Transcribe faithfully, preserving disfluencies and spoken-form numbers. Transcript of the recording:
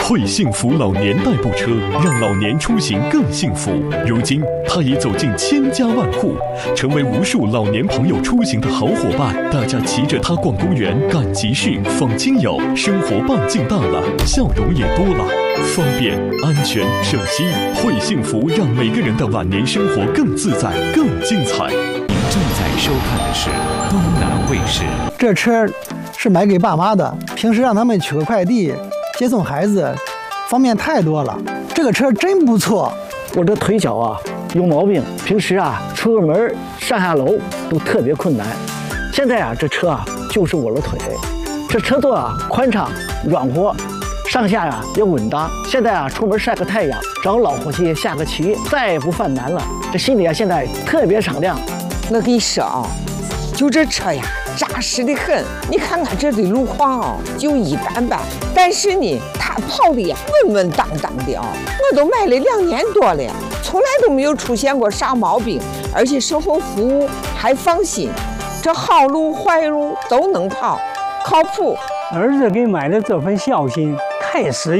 会幸福老年代步车，让老年出行更幸福。如今，它已走进千家万户，成为无数老年朋友出行的好伙伴。大家骑着它逛公园、赶集市、访亲友，生活半径大了，笑容也多了。方便、安全、省心，会幸福让每个人的晚年生活更自在、更精彩。 您正在收看的是东南卫视。 这车是买给爸妈的，平时让他们取个快递、接送孩子，方便太多了。这个车真不错。 我这腿脚啊有毛病，平时啊出个门上下楼都特别困难。现在啊这车啊就是我的腿，这车座啊宽敞软和，上下呀、啊、也稳当。现在啊出门晒个太阳，找老伙计下个棋，再也不犯难了。这心里啊现在特别敞亮。 我跟你说啊，就这车呀扎实的很。你看看这的路况啊就一般般，但是呢它跑的呀稳稳当当的啊。我都买了两年多了，从来都没有出现过啥毛病，而且售后服务还放心，这好路坏路都能跑，靠谱。 儿子给买的这份孝心太实